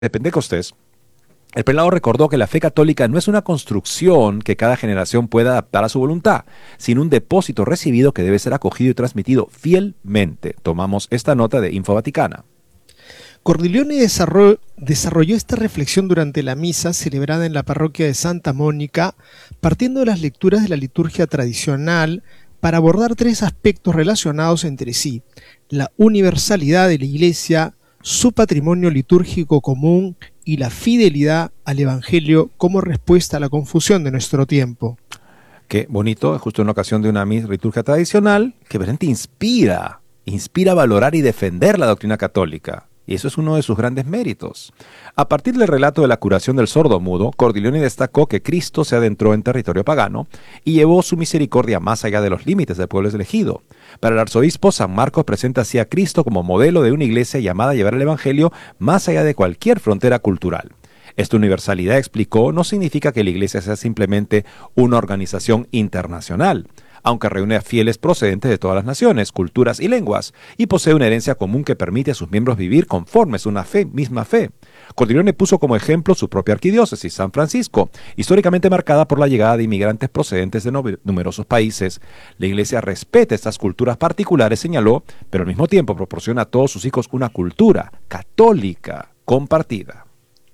de Pentecostés, el prelado recordó que la fe católica no es una construcción que cada generación pueda adaptar a su voluntad, sino un depósito recibido que debe ser acogido y transmitido fielmente. Tomamos esta nota de Info Vaticana. Cordileone desarrolló esta reflexión durante la misa celebrada en la parroquia de Santa Mónica, partiendo de las lecturas de la liturgia tradicional para abordar tres aspectos relacionados entre sí: la universalidad de la Iglesia, su patrimonio litúrgico común y la fidelidad al Evangelio como respuesta a la confusión de nuestro tiempo. Qué bonito, justo en ocasión de una liturgia tradicional que realmente inspira a valorar y defender la doctrina católica. Y eso es uno de sus grandes méritos. A partir del relato de la curación del sordomudo, Cordileone destacó que Cristo se adentró en territorio pagano y llevó su misericordia más allá de los límites del pueblo elegido. Para el arzobispo, San Marcos presenta así a Cristo como modelo de una iglesia llamada a llevar el Evangelio más allá de cualquier frontera cultural. Esta universalidad, explicó, no significa que la iglesia sea simplemente una organización internacional, aunque reúne a fieles procedentes de todas las naciones, culturas y lenguas, y posee una herencia común que permite a sus miembros vivir conformes a una misma fe. Cordileone puso como ejemplo su propia arquidiócesis, San Francisco, históricamente marcada por la llegada de inmigrantes procedentes de numerosos países. La Iglesia respeta estas culturas particulares, señaló, pero al mismo tiempo proporciona a todos sus hijos una cultura católica compartida.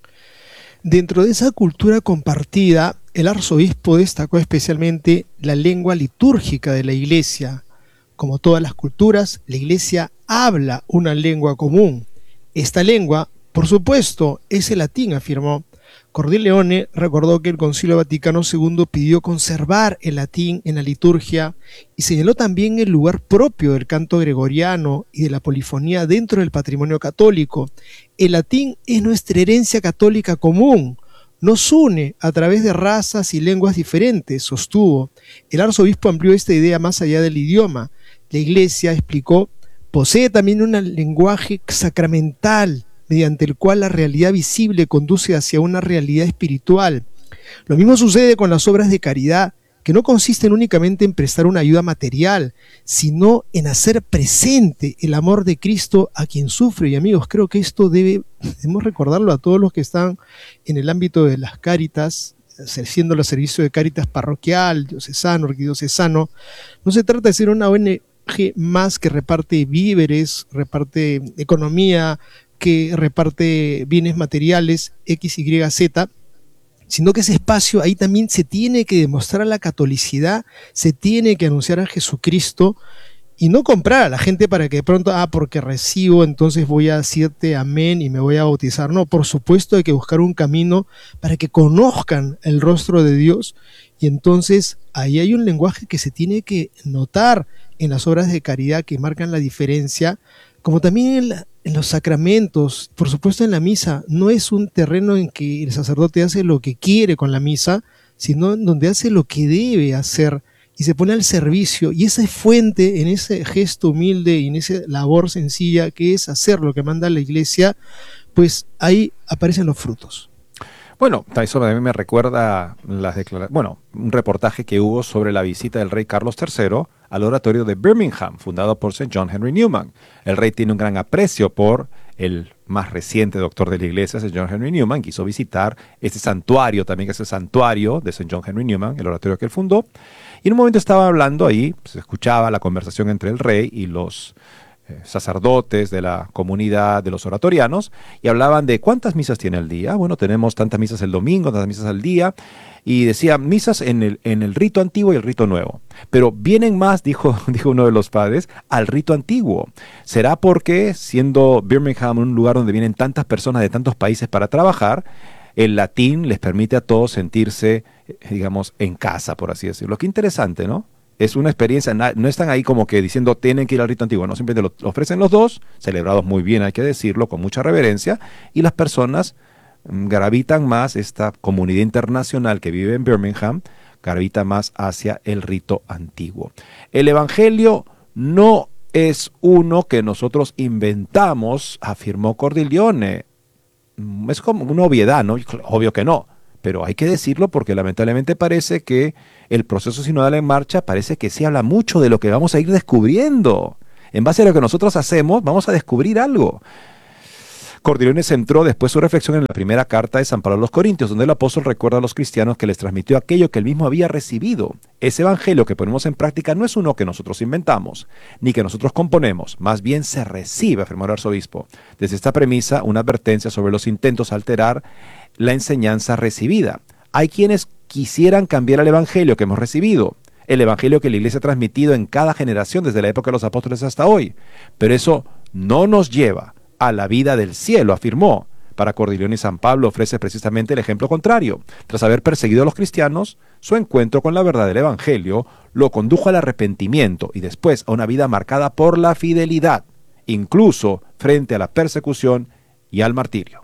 Dentro de esa cultura compartida, el arzobispo destacó especialmente la lengua litúrgica de la Iglesia. Como todas las culturas, la Iglesia habla una lengua común. Esta lengua, por supuesto, es el latín, afirmó. Cordileone recordó que el Concilio Vaticano II pidió conservar el latín en la liturgia y señaló también el lugar propio del canto gregoriano y de la polifonía dentro del patrimonio católico. El latín es nuestra herencia católica común. Nos une a través de razas y lenguas diferentes, sostuvo. El arzobispo amplió esta idea más allá del idioma. La Iglesia, explicó, posee también un lenguaje sacramental, mediante el cual la realidad visible conduce hacia una realidad espiritual. Lo mismo sucede con las obras de caridad, que no consisten únicamente en prestar una ayuda material, sino en hacer presente el amor de Cristo a quien sufre. Y amigos, creo que esto debemos recordarlo a todos los que están en el ámbito de las Cáritas, ejerciendo el servicio de Cáritas parroquial, diocesano, arquidiocesano. No se trata de ser una ONG más que reparte víveres, reparte economía, que reparte bienes materiales X, Y, Z, sino que ese espacio ahí también se tiene que demostrar la catolicidad, se tiene que anunciar a Jesucristo y no comprar a la gente para que de pronto, porque recibo, entonces voy a decirte amén y me voy a bautizar. No, por supuesto hay que buscar un camino para que conozcan el rostro de Dios, y entonces ahí hay un lenguaje que se tiene que notar en las obras de caridad que marcan la diferencia, como también en los sacramentos, por supuesto en la misa. No es un terreno en que el sacerdote hace lo que quiere con la misa, sino en donde hace lo que debe hacer y se pone al servicio, y esa es fuente en ese gesto humilde y en esa labor sencilla que es hacer lo que manda la Iglesia, pues ahí aparecen los frutos. Bueno, eso a mí me recuerda un reportaje que hubo sobre la visita del rey Carlos III al oratorio de Birmingham, fundado por St. John Henry Newman. El rey tiene un gran aprecio por el más reciente doctor de la iglesia, St. John Henry Newman. Quiso visitar este santuario también, que es el santuario de St. John Henry Newman, el oratorio que él fundó. Y en un momento estaba hablando ahí, se escuchaba la conversación entre el rey y los sacerdotes de la comunidad de los oratorianos, y hablaban de cuántas misas tiene al día. Bueno, tenemos tantas misas el domingo, tantas misas al día, y decía misas en el rito antiguo y el rito nuevo. Pero vienen más, dijo uno de los padres, al rito antiguo. ¿Será porque, siendo Birmingham un lugar donde vienen tantas personas de tantos países para trabajar, el latín les permite a todos sentirse, digamos, en casa, por así decirlo? Qué interesante, ¿no? Es una experiencia, no están ahí como que diciendo tienen que ir al rito antiguo, no, simplemente lo ofrecen los dos, celebrados muy bien, hay que decirlo, con mucha reverencia, y las personas gravitan más, esta comunidad internacional que vive en Birmingham, gravita más hacia el rito antiguo. El Evangelio no es uno que nosotros inventamos, afirmó Cordileone. Es como una obviedad, ¿no? Obvio que no. Pero hay que decirlo porque lamentablemente parece que el proceso sinodal en marcha parece que sí habla mucho de lo que vamos a ir descubriendo. En base a lo que nosotros hacemos, vamos a descubrir algo. Cordilione centró después su reflexión en la primera carta de San Pablo a los Corintios, donde el apóstol recuerda a los cristianos que les transmitió aquello que él mismo había recibido. Ese evangelio que ponemos en práctica no es uno que nosotros inventamos, ni que nosotros componemos, más bien se recibe, afirmó el arzobispo. Desde esta premisa, una advertencia sobre los intentos a alterar la enseñanza recibida. Hay quienes quisieran cambiar el evangelio que hemos recibido, el evangelio que la iglesia ha transmitido en cada generación desde la época de los apóstoles hasta hoy, pero eso no nos lleva a la vida del cielo, afirmó. Para Cordilione, San Pablo ofrece precisamente el ejemplo contrario. Tras haber perseguido a los cristianos, su encuentro con la verdad del evangelio lo condujo al arrepentimiento y después a una vida marcada por la fidelidad, incluso frente a la persecución y al martirio.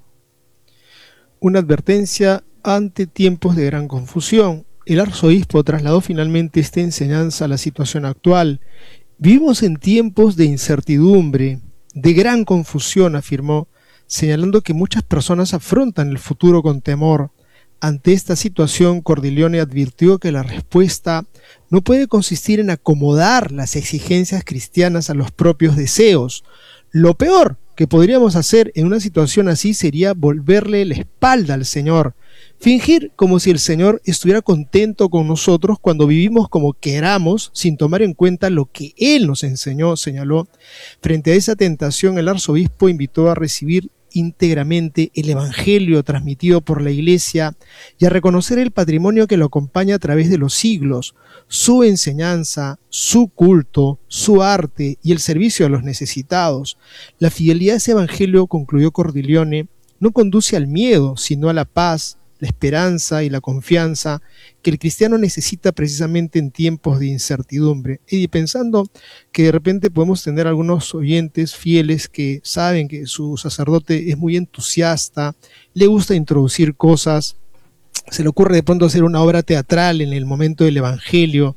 Una advertencia ante tiempos de gran confusión. El arzobispo trasladó finalmente esta enseñanza a la situación actual. Vivimos en tiempos de incertidumbre, de gran confusión, afirmó, señalando que muchas personas afrontan el futuro con temor. Ante esta situación, Cordilione advirtió que la respuesta no puede consistir en acomodar las exigencias cristianas a los propios deseos. Lo peor que podríamos hacer en una situación así sería volverle la espalda al Señor, fingir como si el Señor estuviera contento con nosotros cuando vivimos como queramos, sin tomar en cuenta lo que Él nos enseñó, señaló. Frente a esa tentación, el arzobispo invitó a recibir íntegramente el evangelio transmitido por la Iglesia y a reconocer el patrimonio que lo acompaña a través de los siglos, su enseñanza, su culto, su arte y el servicio a los necesitados. La fidelidad a ese evangelio, concluyó Cordilione, no conduce al miedo, sino a la paz, la esperanza y la confianza que el cristiano necesita precisamente en tiempos de incertidumbre. Y pensando que de repente podemos tener algunos oyentes fieles que saben que su sacerdote es muy entusiasta, le gusta introducir cosas, se le ocurre de pronto hacer una obra teatral en el momento del evangelio,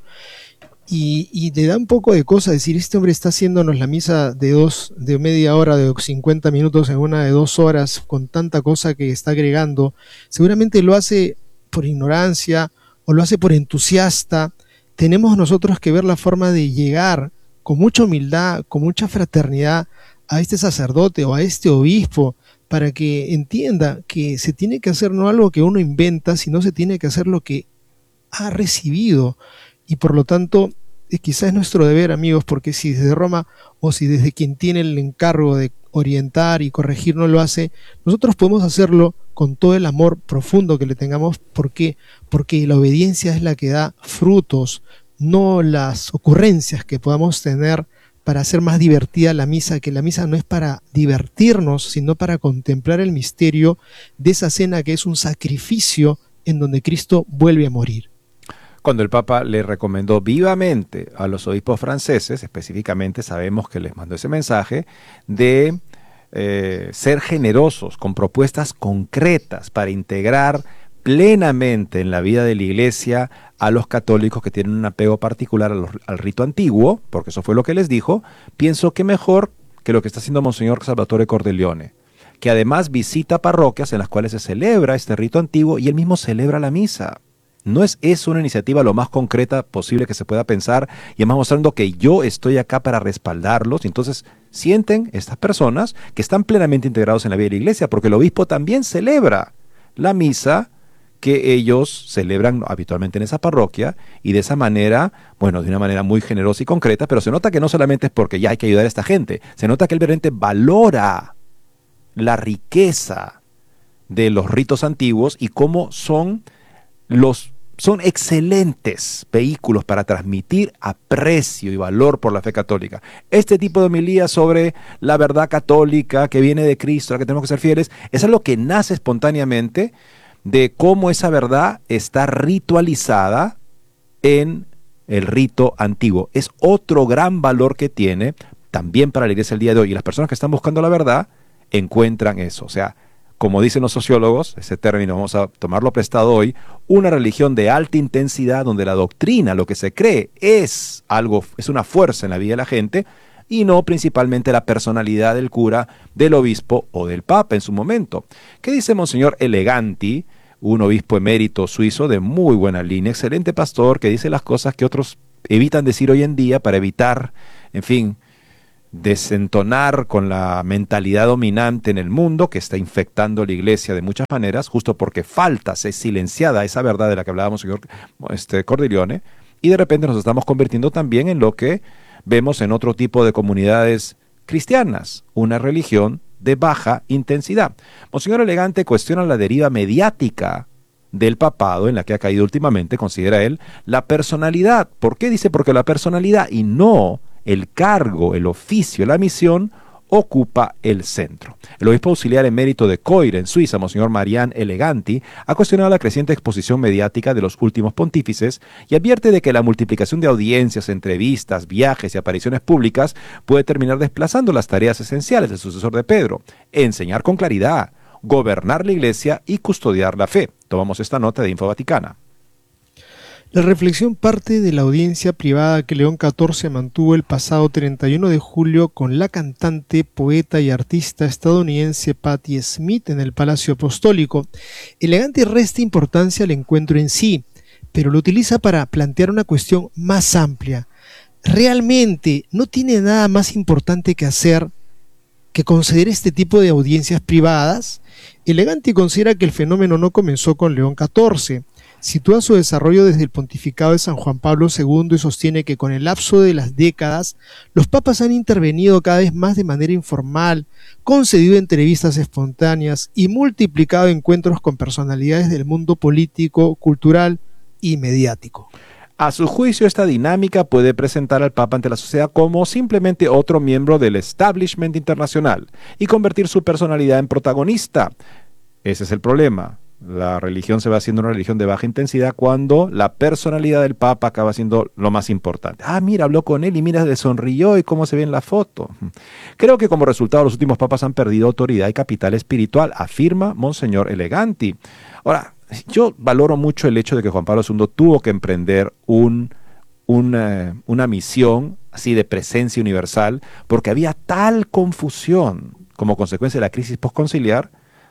y le da un poco de cosa decir, este hombre está haciéndonos la misa de media hora, de 50 minutos en una de 2 horas, con tanta cosa que está agregando. Seguramente lo hace por ignorancia o lo hace por entusiasta. Tenemos nosotros que ver la forma de llegar con mucha humildad, con mucha fraternidad a este sacerdote o a este obispo, para que entienda que se tiene que hacer no algo que uno inventa, sino se tiene que hacer lo que ha recibido. Y por lo tanto, quizás es nuestro deber, amigos, porque si desde Roma o si desde quien tiene el encargo de orientar y corregir no lo hace, nosotros podemos hacerlo con todo el amor profundo que le tengamos. ¿Por qué? Porque la obediencia es la que da frutos, no las ocurrencias que podamos tener para hacer más divertida la misa, que la misa no es para divertirnos, sino para contemplar el misterio de esa cena que es un sacrificio en donde Cristo vuelve a morir. Cuando el Papa le recomendó vivamente a los obispos franceses, específicamente sabemos que les mandó ese mensaje, de ser generosos con propuestas concretas para integrar plenamente en la vida de la Iglesia a los católicos que tienen un apego particular al rito antiguo, porque eso fue lo que les dijo, pienso que mejor que lo que está haciendo Monseñor Salvatore Cordilione, que además visita parroquias en las cuales se celebra este rito antiguo y él mismo celebra la misa. ¿No es eso una iniciativa lo más concreta posible que se pueda pensar? Y además mostrando que yo estoy acá para respaldarlos. Y entonces sienten estas personas que están plenamente integrados en la vida de la Iglesia, porque el obispo también celebra la misa que ellos celebran habitualmente en esa parroquia, y de esa manera, bueno, de una manera muy generosa y concreta, pero se nota que no solamente es porque ya hay que ayudar a esta gente, se nota que él realmente valora la riqueza de los ritos antiguos y cómo son excelentes vehículos para transmitir aprecio y valor por la fe católica. Este tipo de homilías sobre la verdad católica que viene de Cristo, a la que tenemos que ser fieles, es algo que nace espontáneamente de cómo esa verdad está ritualizada en el rito antiguo. Es otro gran valor que tiene también para la Iglesia el día de hoy. Y las personas que están buscando la verdad encuentran eso. O sea, como dicen los sociólogos, ese término vamos a tomarlo prestado hoy, una religión de alta intensidad donde la doctrina, lo que se cree, es una fuerza en la vida de la gente, y no principalmente la personalidad del cura, del obispo o del papa en su momento. ¿Qué dice Monseñor Eleganti, un obispo emérito suizo de muy buena línea, excelente pastor, que dice las cosas que otros evitan decir hoy en día para evitar, en fin, desentonar con la mentalidad dominante en el mundo que está infectando la iglesia de muchas maneras, justo porque es silenciada esa verdad de la que hablábamos, señor Cordileone, y de repente nos estamos convirtiendo también en lo que vemos en otro tipo de comunidades cristianas, una religión de baja intensidad. Monseñor Elegante cuestiona la deriva mediática del papado en la que ha caído últimamente, considera él, la personalidad. ¿Por qué? Dice, porque la personalidad y no el cargo, el oficio, la misión ocupa el centro. El obispo auxiliar emérito de Coire, en Suiza, Monseñor Marián Eleganti, ha cuestionado la creciente exposición mediática de los últimos pontífices y advierte de que la multiplicación de audiencias, entrevistas, viajes y apariciones públicas puede terminar desplazando las tareas esenciales del sucesor de Pedro: enseñar con claridad, gobernar la iglesia y custodiar la fe. Tomamos esta nota de Info Vaticana. La reflexión parte de la audiencia privada que León XIV mantuvo el pasado 31 de julio con la cantante, poeta y artista estadounidense Patti Smith en el Palacio Apostólico. Elegante resta importancia al encuentro en sí, pero lo utiliza para plantear una cuestión más amplia. ¿Realmente no tiene nada más importante que hacer que conceder este tipo de audiencias privadas? Elegante considera que el fenómeno no comenzó con León XIV. Sitúa su desarrollo desde el pontificado de San Juan Pablo II y sostiene que con el lapso de las décadas, los papas han intervenido cada vez más de manera informal, concedido entrevistas espontáneas y multiplicado encuentros con personalidades del mundo político, cultural y mediático. A su juicio, esta dinámica puede presentar al Papa ante la sociedad como simplemente otro miembro del establishment internacional y convertir su personalidad en protagonista. Ese es el problema. La religión se va haciendo una religión de baja intensidad cuando la personalidad del Papa acaba siendo lo más importante. Ah, mira, habló con él y mira, le sonrió y cómo se ve en la foto. Creo que como resultado los últimos papas han perdido autoridad y capital espiritual, afirma Monseñor Eleganti. Ahora, yo valoro mucho el hecho de que Juan Pablo II tuvo que emprender una misión así de presencia universal, porque había tal confusión como consecuencia de la crisis postconciliar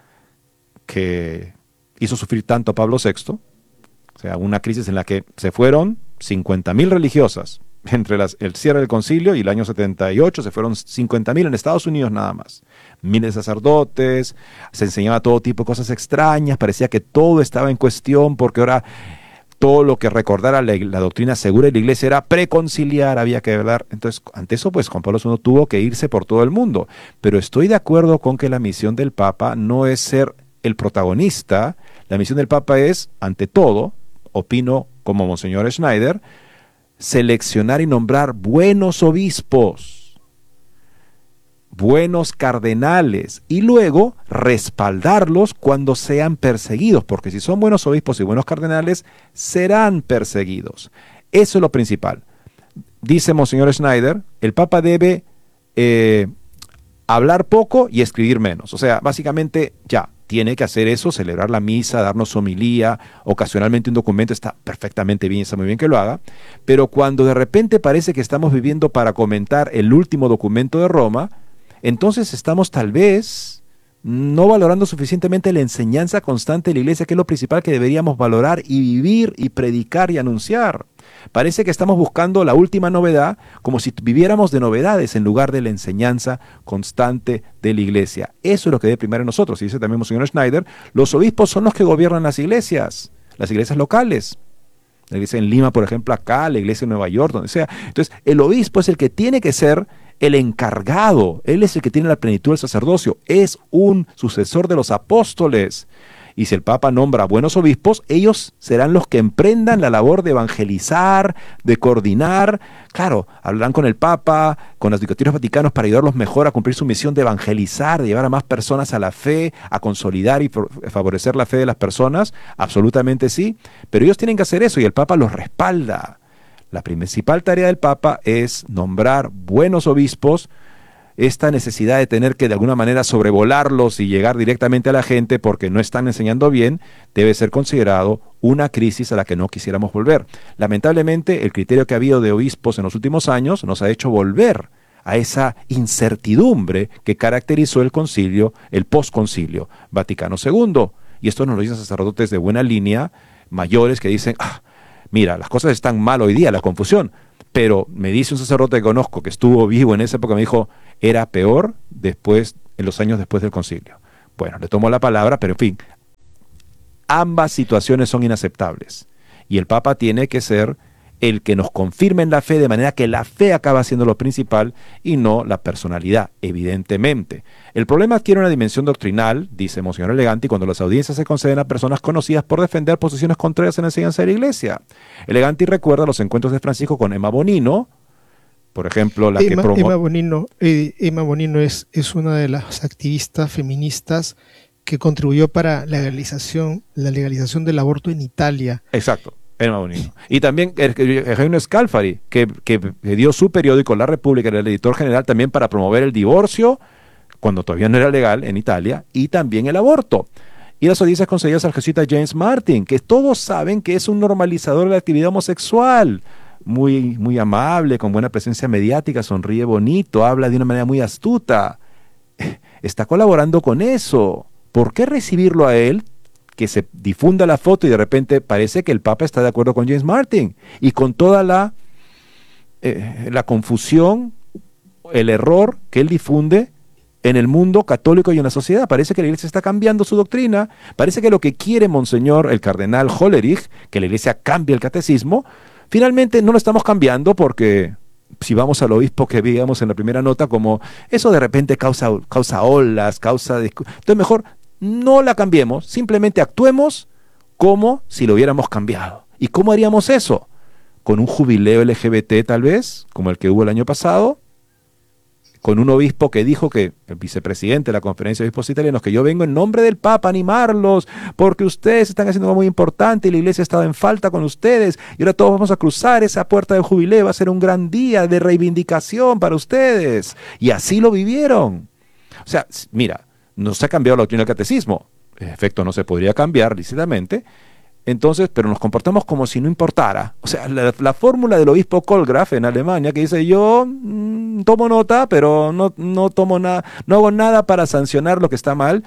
que hizo sufrir tanto a Pablo VI, o sea, una crisis en la que se fueron 50.000 religiosas. Entre el cierre del concilio y el año 78 se fueron 50.000 en Estados Unidos nada más. Miles de sacerdotes, se enseñaba todo tipo de cosas extrañas, parecía que todo estaba en cuestión porque ahora todo lo que recordara la doctrina segura de la iglesia era preconciliar, había que hablar. Entonces, ante eso, pues Juan Pablo II tuvo que irse por todo el mundo. Pero estoy de acuerdo con que la misión del Papa no es ser el protagonista. La misión del Papa es, ante todo, opino como Monseñor Schneider, seleccionar y nombrar buenos obispos, buenos cardenales, y luego respaldarlos cuando sean perseguidos, porque si son buenos obispos y buenos cardenales, serán perseguidos. Eso es lo principal. Dice Monseñor Schneider, el Papa debe hablar poco y escribir menos. O sea, básicamente ya, tiene que hacer eso, celebrar la misa, darnos homilía, ocasionalmente un documento, está perfectamente bien, está muy bien que lo haga, pero cuando de repente parece que estamos viviendo para comentar el último documento de Roma, entonces estamos tal vez no valorando suficientemente la enseñanza constante de la iglesia, que es lo principal que deberíamos valorar y vivir y predicar y anunciar. Parece que estamos buscando la última novedad, como si viviéramos de novedades en lugar de la enseñanza constante de la iglesia. Eso es lo que debe primar en nosotros. Y dice también Monseñor Schneider, los obispos son los que gobiernan las iglesias locales. La iglesia en Lima, por ejemplo, acá, la iglesia en Nueva York, donde sea. Entonces, el obispo es el que tiene que ser el encargado. Él es el que tiene la plenitud del sacerdocio. Es un sucesor de los apóstoles. Y si el Papa nombra buenos obispos, ellos serán los que emprendan la labor de evangelizar, de coordinar. Claro, hablarán con el Papa, con los vicarios vaticanos para ayudarlos mejor a cumplir su misión de evangelizar, de llevar a más personas a la fe, a consolidar y favorecer la fe de las personas. Absolutamente sí, pero ellos tienen que hacer eso y el Papa los respalda. La principal tarea del Papa es nombrar buenos obispos. Esta necesidad de tener que de alguna manera sobrevolarlos y llegar directamente a la gente porque no están enseñando bien, debe ser considerado una crisis a la que no quisiéramos volver. Lamentablemente, el criterio que ha habido de obispos en los últimos años nos ha hecho volver a esa incertidumbre que caracterizó el concilio, el posconcilio Vaticano II. Y esto nos lo dicen sacerdotes de buena línea, mayores, que dicen, mira, las cosas están mal hoy día, la confusión. Pero me dice un sacerdote que conozco que estuvo vivo en esa época, me dijo, era peor después, en los años después del concilio. Bueno, le tomo la palabra, pero en fin, ambas situaciones son inaceptables. Y el Papa tiene que ser el que nos confirme en la fe, de manera que la fe acaba siendo lo principal y no la personalidad, evidentemente. El problema adquiere una dimensión doctrinal, dice Monseñor Eleganti, cuando las audiencias se conceden a personas conocidas por defender posiciones contrarias en la enseñanza de la Iglesia. Eleganti recuerda los encuentros de Francisco con Emma Bonino, por ejemplo, Emma Bonino es una de las activistas feministas que contribuyó para la legalización del aborto en Italia. Exacto. Emma Bonino. Y también Eugenio Scalfari, que dio su periódico La República, era el editor general también para promover el divorcio, cuando todavía no era legal en Italia, y también el aborto. Y las audiencias concedidas al jesuita James Martin, que todos saben que es un normalizador de la actividad homosexual, muy, muy amable, con buena presencia mediática, sonríe bonito, habla de una manera muy astuta. Está colaborando con eso. ¿Por qué recibirlo a él? Que se difunda la foto y de repente parece que el Papa está de acuerdo con James Martin y con toda la confusión, el error que él difunde en el mundo católico y en la sociedad. Parece que la Iglesia está cambiando su doctrina, parece que lo que quiere Monseñor, el cardenal Hollerich, que la Iglesia cambie el catecismo, finalmente no lo estamos cambiando porque si vamos al obispo que veíamos en la primera nota, como eso de repente causa olas, entonces mejor no la cambiemos, simplemente actuemos como si lo hubiéramos cambiado. ¿Y cómo haríamos eso? ¿Con un jubileo LGBT tal vez, como el que hubo el año pasado? ¿Con un obispo que dijo, que el vicepresidente de la Conferencia de Obispos Italianos, que yo vengo en nombre del Papa a animarlos, porque ustedes están haciendo algo muy importante y la Iglesia ha estado en falta con ustedes, y ahora todos vamos a cruzar esa puerta del jubileo, va a ser un gran día de reivindicación para ustedes? Y así lo vivieron. O sea, mira, no se ha cambiado la doctrina del catecismo, en efecto no se podría cambiar lícitamente, entonces, pero nos comportamos como si no importara. O sea, la fórmula del obispo Kohlgraf en Alemania, que dice, yo tomo nota, pero no tomo nada, no hago nada para sancionar lo que está mal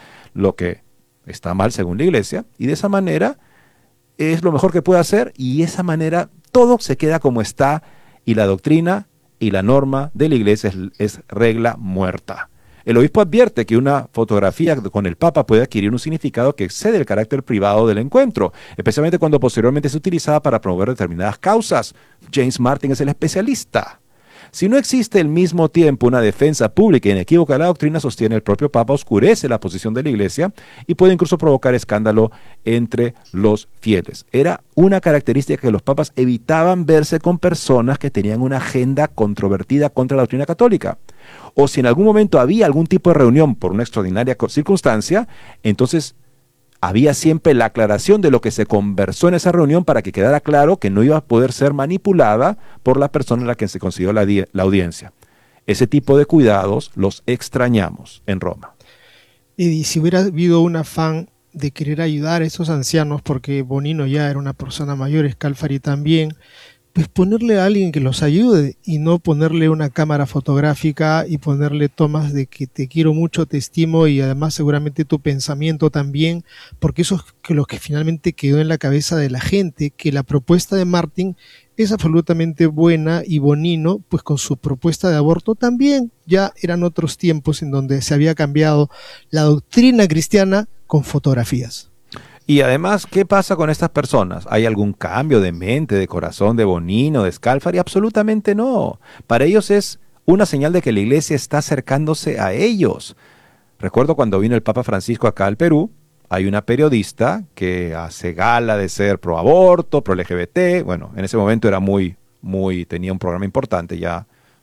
según la Iglesia, y de esa manera es lo mejor que puede hacer, y de esa manera todo se queda como está, y la doctrina y la norma de la Iglesia es regla muerta. El obispo advierte que una fotografía con el Papa puede adquirir un significado que excede el carácter privado del encuentro, especialmente cuando posteriormente es utilizada para promover determinadas causas. James Martin es el especialista. Si no existe al mismo tiempo una defensa pública e inequívoca de la doctrina, sostiene el propio Papa, oscurece la posición de la Iglesia y puede incluso provocar escándalo entre los fieles. Era una característica que los papas evitaban verse con personas que tenían una agenda controvertida contra la doctrina católica. O si en algún momento había algún tipo de reunión por una extraordinaria circunstancia, entonces había siempre la aclaración de lo que se conversó en esa reunión para que quedara claro que no iba a poder ser manipulada por la persona a la que se concedió la audiencia. Ese tipo de cuidados los extrañamos en Roma. Y si hubiera habido un afán de querer ayudar a esos ancianos, porque Bonino ya era una persona mayor, Scalfari también, pues ponerle a alguien que los ayude y no ponerle una cámara fotográfica y ponerle tomas de que te quiero mucho, te estimo y además seguramente tu pensamiento también, porque eso es lo que finalmente quedó en la cabeza de la gente, que la propuesta de Martin es absolutamente buena y Bonino, pues con su propuesta de aborto también. Ya eran otros tiempos en donde se había cambiado la doctrina cristiana con fotografías. Y además, ¿qué pasa con estas personas? ¿Hay algún cambio de mente, de corazón de Bonino, de Scalfari? Absolutamente no. Para ellos es una señal de que la Iglesia está acercándose a ellos. Recuerdo cuando vino el Papa Francisco acá al Perú, hay una periodista que hace gala de ser pro aborto, pro LGBT. Bueno, en ese momento era tenía un programa importante, ya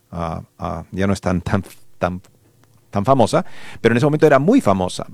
no es tan famosa, pero en ese momento era muy famosa.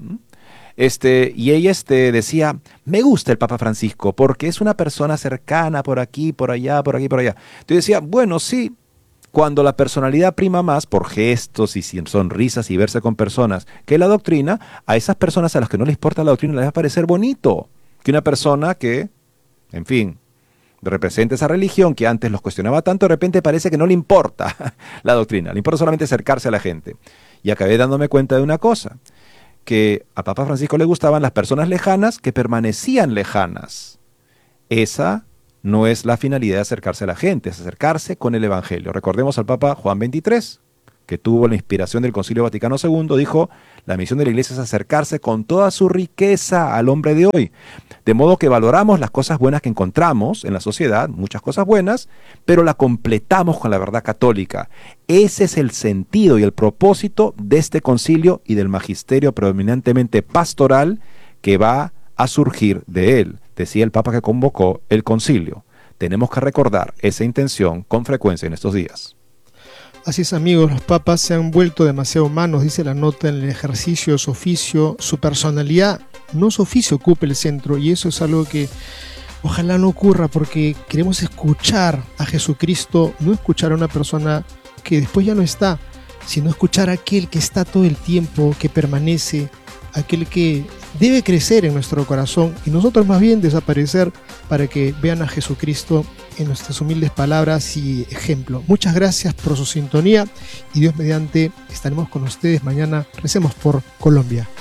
Y ella decía, me gusta el Papa Francisco porque es una persona cercana por aquí, por allá, por aquí, por allá. Entonces decía, bueno, sí, cuando la personalidad prima más por gestos y sonrisas y verse con personas que la doctrina, a esas personas a las que no les importa la doctrina les va a parecer bonito que una persona que, en fin, representa esa religión que antes los cuestionaba tanto, de repente parece que no le importa la doctrina, le importa solamente acercarse a la gente. Y acabé dándome cuenta de una cosa, que a Papa Francisco le gustaban las personas lejanas que permanecían lejanas. Esa no es la finalidad de acercarse a la gente, es acercarse con el Evangelio. Recordemos al Papa Juan XXIII, que tuvo la inspiración del Concilio Vaticano II, dijo: la misión de la Iglesia es acercarse con toda su riqueza al hombre de hoy. De modo que valoramos las cosas buenas que encontramos en la sociedad, muchas cosas buenas, pero la completamos con la verdad católica. Ese es el sentido y el propósito de este concilio y del magisterio predominantemente pastoral que va a surgir de él, decía el Papa que convocó el concilio. Tenemos que recordar esa intención con frecuencia en estos días. Así es, amigos, los papas se han vuelto demasiado humanos, dice la nota, en el ejercicio de su oficio, su personalidad, no su oficio, ocupa el centro, y eso es algo que ojalá no ocurra, porque queremos escuchar a Jesucristo, no escuchar a una persona que después ya no está, sino escuchar a aquel que está todo el tiempo, que permanece, aquel que debe crecer en nuestro corazón y nosotros más bien desaparecer, para que vean a Jesucristo en nuestras humildes palabras y ejemplo. Muchas gracias por su sintonía y Dios mediante estaremos con ustedes mañana. Recemos por Colombia.